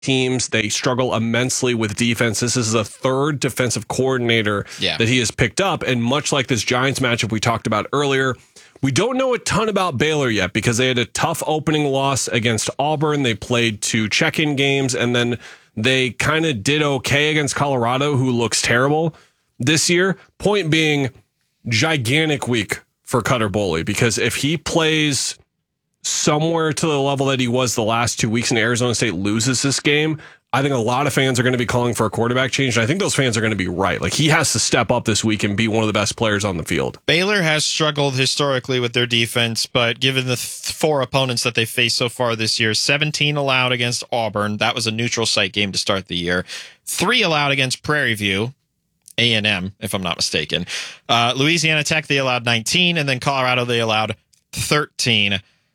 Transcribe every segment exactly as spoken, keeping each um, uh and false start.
teams. They struggle immensely with defense. This is the third defensive coordinator yeah. that he has picked up. And much like this Giants matchup we talked about earlier, we don't know a ton about Baylor yet because they had a tough opening loss against Auburn. They played two check-in games, and then they kind of did okay against Colorado, who looks terrible this year. Point being, gigantic week for Cutter Boley, because if he plays somewhere to the level that he was the last two weeks and Arizona State loses this game, I think a lot of fans are going to be calling for a quarterback change. And I think those fans are going to be right. Like, he has to step up this week and be one of the best players on the field. Baylor has struggled historically with their defense, but given the th- four opponents that they faced so far this year, seventeen allowed against Auburn. That was a neutral site game to start the year. Three allowed against Prairie View, A and M, if I'm not mistaken. Uh, Louisiana Tech, they allowed nineteen, and then Colorado, they allowed thirteen.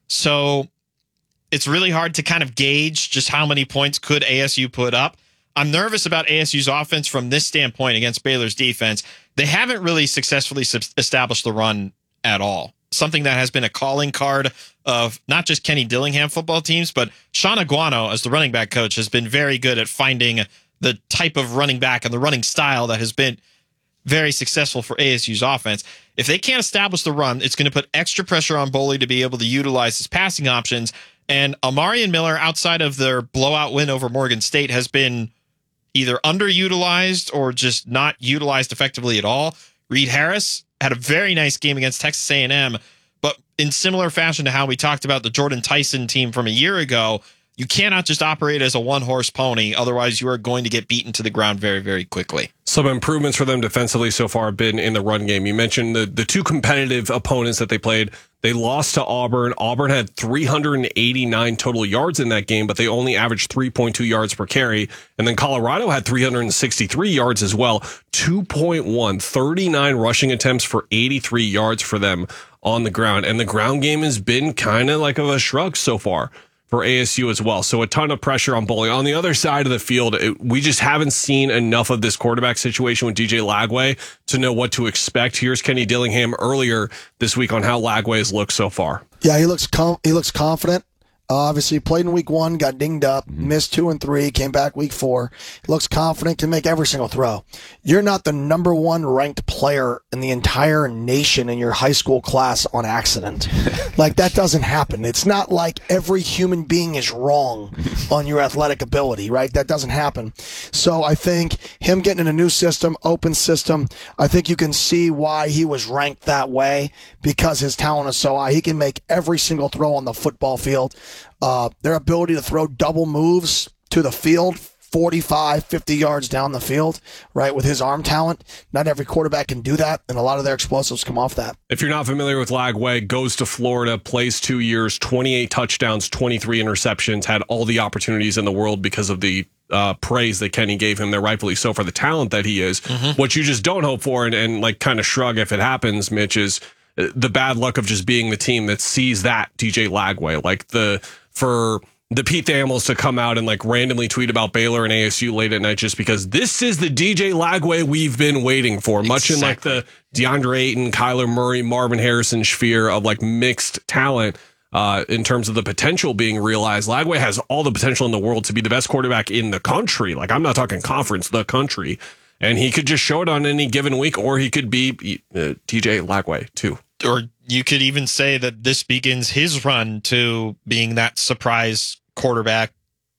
So it's really hard to kind of gauge just how many points could A S U put up. I'm nervous about A S U's offense from this standpoint against Baylor's defense. They haven't really successfully sub- established the run at all. Something that has been a calling card of not just Kenny Dillingham football teams, but Sean Aguano, as the running back coach, has been very good at finding the type of running back and the running style that has been very successful for A S U's offense. If they can't establish the run, it's going to put extra pressure on Boley to be able to utilize his passing options. And Amarian Miller, outside of their blowout win over Morgan State, has been either underutilized or just not utilized effectively at all. Reed Harris had a very nice game against Texas A and M, but in similar fashion to how we talked about the Jordan Tyson team from a year ago, you cannot just operate as a one-horse pony. Otherwise, you are going to get beaten to the ground very, very quickly. Some improvements for them defensively so far have been in the run game. You mentioned the, the two competitive opponents that they played. They lost to Auburn. Auburn had three hundred eighty-nine total yards in that game, but they only averaged three point two yards per carry. And then Colorado had three hundred sixty-three yards as well, two point one, thirty-nine rushing attempts for eighty-three yards for them on the ground. And the ground game has been kind of like of a shrug so far for A S U as well. So a ton of pressure on Boley. On the other side of the field, it, we just haven't seen enough of this quarterback situation with D J Lagway to know what to expect. Here's Kenny Dillingham earlier this week on how Lagway has looked so far. Yeah, he looks com- he looks confident. Uh, obviously, played in week one, got dinged up, mm-hmm. missed two and three, came back week four. He looks confident, can make every single throw. You're not the number one ranked player in the entire nation in your high school class on accident. Like, that doesn't happen. It's not like every human being is wrong on your athletic ability, right? That doesn't happen. So I think him getting in a new system, open system, I think you can see why he was ranked that way, because his talent is so high. He can make every single throw on the football field. Uh, their ability to throw double moves to the field, forty-five, fifty yards down the field, right, with his arm talent. Not every quarterback can do that, and a lot of their explosives come off that. If you're not familiar with Lagway, goes to Florida, plays two years, twenty-eight touchdowns, twenty-three interceptions, had all the opportunities in the world because of the uh, praise that Kenny gave him there, rightfully so, for the talent that he is. Mm-hmm. What you just don't hope for, and, and like kind of shrug if it happens, Mitch, is the bad luck of just being the team that sees that D J Lagway. Like, the for the Pete Thamels to come out and like randomly tweet about Baylor and A S U late at night just because this is the D J Lagway we've been waiting for. Much exactly. in like the DeAndre Ayton, Kyler Murray, Marvin Harrison sphere of like mixed talent uh, in terms of the potential being realized. Lagway has all the potential in the world to be the best quarterback in the country. Like, I'm not talking conference, the country. And he could just show it on any given week, or he could be uh, T J Lagway too. Or you could even say that this begins his run to being that surprise quarterback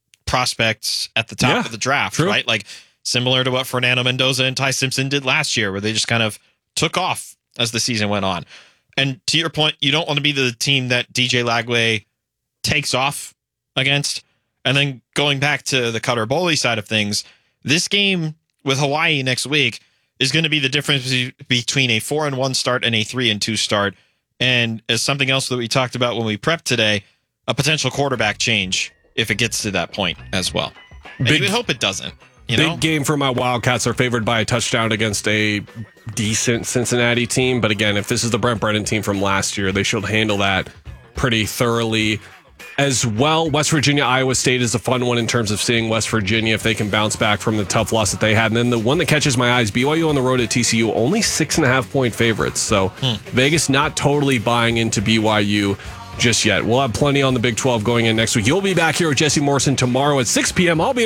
prospect at the top yeah, of the draft, true. Right? Like, similar to what Fernando Mendoza and Ty Simpson did last year, where they just kind of took off as the season went on. And to your point, you don't want to be the team that D J Lagway takes off against. And then going back to the Cutter Boley side of things, this game with Hawaii next week is going to be the difference between a four and one start and a three and two start. And as something else that we talked about when we prepped today, a potential quarterback change if it gets to that point as well. And big, you would hope it doesn't. You big know? game for my Wildcats. Are favored by a touchdown against a decent Cincinnati team. But again, if this is the Brent Brennan team from last year, they should handle that pretty thoroughly. As well, West Virginia, Iowa State is a fun one in terms of seeing West Virginia if they can bounce back from the tough loss that they had. And then the one that catches my eyes, B Y U on the road at T C U, only six and a half point favorites. So hmm. Vegas not totally buying into B Y U just yet. We'll have plenty on the Big twelve going in next week. You'll be back here with Jesse Morrison tomorrow at six p.m. I'll be